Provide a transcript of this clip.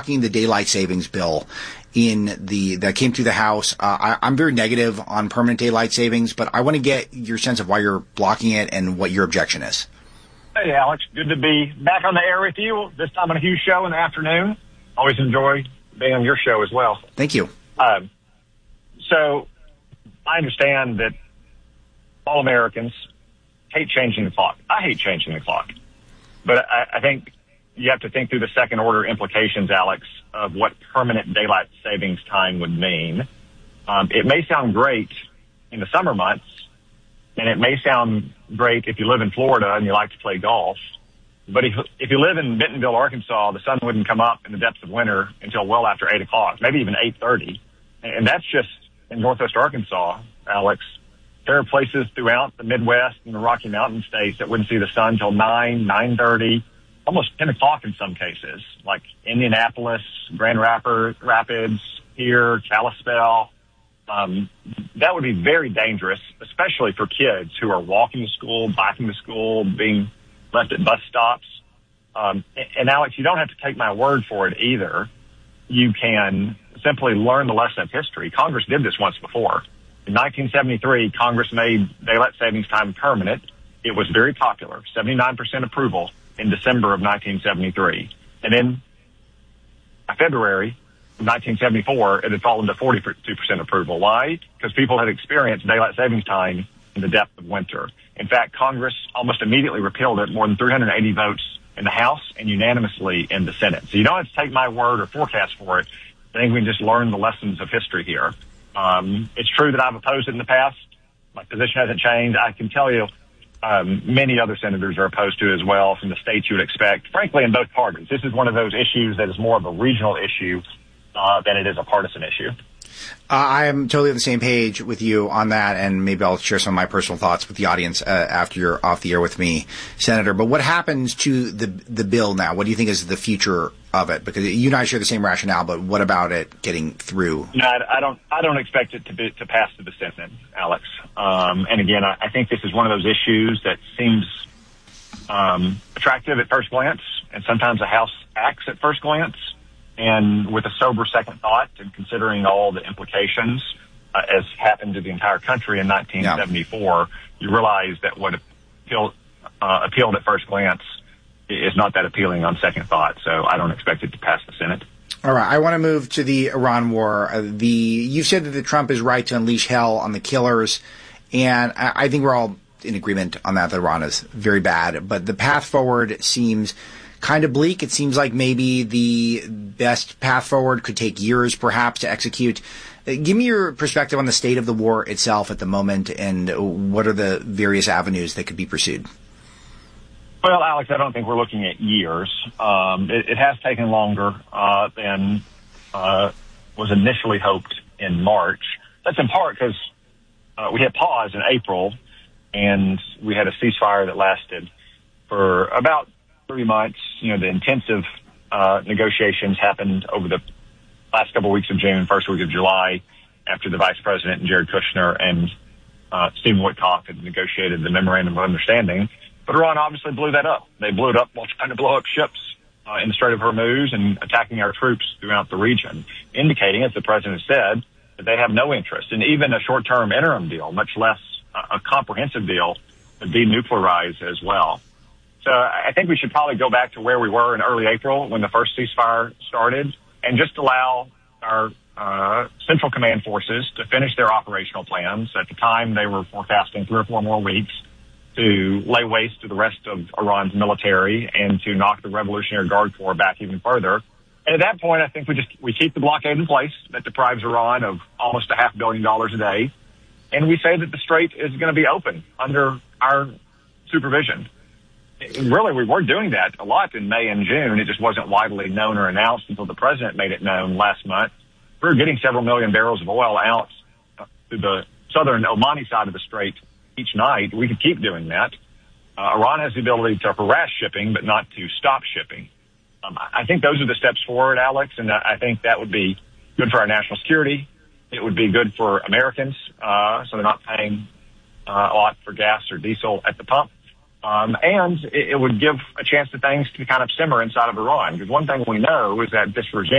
blocking the daylight savings bill that came through the House. I'm very negative on permanent daylight savings, but I want to get your sense of why you're blocking it and what your objection is. Hey, Alex. Good to be back on the air with you, this time on a huge show in the afternoon. Always enjoy being on your show as well. Thank you. So I understand that all Americans hate changing the clock. I hate changing the clock. But I think you have to think through the second order implications, Alex, of what permanent daylight savings time would mean. It may sound great in the summer months, and it may sound great if you live in Florida and you like to play golf. But if you live in Bentonville, Arkansas, the sun wouldn't come up in the depths of winter until well after 8 o'clock, maybe even 8:30. And that's just in Northwest Arkansas, Alex. There are places throughout the Midwest and the Rocky Mountain states that wouldn't see the sun until 9, 9:30, almost 10 o'clock in some cases, like Indianapolis, Grand Rapids, here, Kalispell. That would be very dangerous, especially for kids who are walking to school, biking to school, being left at bus stops. And Alex, you don't have to take my word for it either. You can simply learn the lesson of history. Congress did this once before. In 1973, Congress made daylight savings time permanent. It was very popular, 79% approval in December of 1973. And in February of 1974, it had fallen to 42% approval. Why? Because people had experienced daylight savings time in the depth of winter. In fact, Congress almost immediately repealed it, more than 380 votes in the House and unanimously in the Senate. So you don't have to take my word or forecast for it. I think we can just learn the lessons of history here. It's true that I've opposed it in the past. My position hasn't changed. I can tell you many other senators are opposed to it as well from the states you would expect, frankly, in both parties. This is one of those issues that is more of a regional issue than it is a partisan issue. I am totally on the same page with you on that, and maybe I'll share some of my personal thoughts with the audience after you're off the air with me, Senator. But what happens to the bill now? What do you think is the future of it? Because you and I share the same rationale, but what about it getting through? No, I don't expect it to pass to the Senate, Alex. And again, I think this is one of those issues that seems attractive at first glance, and sometimes the House acts at first glance. And with a sober second thought and considering all the implications, as happened to the entire country in 1974, you realize that what appealed at first glance is not that appealing on second thought. So I don't expect it to pass the Senate. All right. I want to move to the Iran war. You said that Trump is right to unleash hell on the killers. And I think we're all in agreement on that Iran is very bad. But the path forward seems kind of bleak. It seems like maybe the best path forward could take years, perhaps, to execute. Give me your perspective on the state of the war itself at the moment, and what are the various avenues that could be pursued? Well, Alex, I don't think we're looking at years. It has taken longer than was initially hoped in March. That's in part because we had pause in April, and we had a ceasefire that lasted for about 3 months. You know, the intensive negotiations happened over the last couple of weeks of June, first week of July, after the Vice President and Jared Kushner and Stephen Witkoff had negotiated the Memorandum of Understanding. But Iran obviously blew that up. They blew it up while trying to blow up ships in the Strait of Hormuz and attacking our troops throughout the region, indicating, as the President said, that they have no interest in even a short-term interim deal, much less a comprehensive deal to denuclearize as well. So I think we should probably go back to where we were in early April when the first ceasefire started and just allow our Central Command forces to finish their operational plans. At the time, they were forecasting 3 or 4 more weeks to lay waste to the rest of Iran's military and to knock the Revolutionary Guard Corps back even further. And at that point, I think we keep the blockade in place that deprives Iran of almost $500 million a day. And we say that the strait is going to be open under our supervision. Really, we were doing that a lot in May and June. It just wasn't widely known or announced until the President made it known last month. We were getting several million barrels of oil out to the southern Omani side of the strait each night. We could keep doing that. Iran has the ability to harass shipping, but not to stop shipping. I think those are the steps forward, Alex, and I think that would be good for our national security. It would be good for Americans, so they're not paying a lot for gas or diesel at the pump. And it would give a chance to things to kind of simmer inside of Iran. Because one thing we know is that this regime